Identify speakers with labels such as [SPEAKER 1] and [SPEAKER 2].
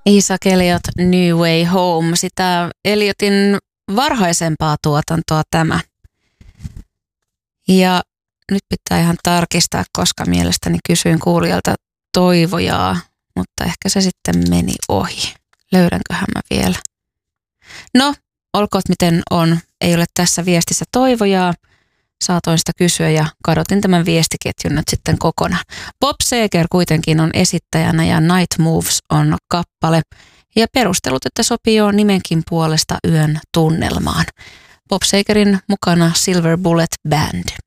[SPEAKER 1] Isaac Elliot, New Way Home, sitä Elliotin varhaisempaa tuotantoa tämä. Ja nyt pitää ihan tarkistaa, koska mielestäni kysyin kuulijalta toivojaa, mutta ehkä se sitten meni ohi. Löydänköhän mä vielä? No, olkoot miten on. Ei ole tässä viestissä toivojaa. Saatoin sitä kysyä ja kadotin tämän viestiketjun nyt sitten kokonaan. Bob Seger kuitenkin on esittäjänä ja Night Moves on kappale. Ja perustelut, että sopii jo nimenkin puolesta yön tunnelmaan. Bob Segerin mukana Silver Bullet Band.